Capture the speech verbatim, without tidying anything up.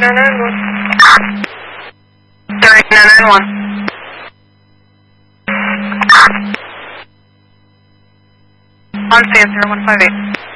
nine nine one. three nine nine one. On stand zero one five eight.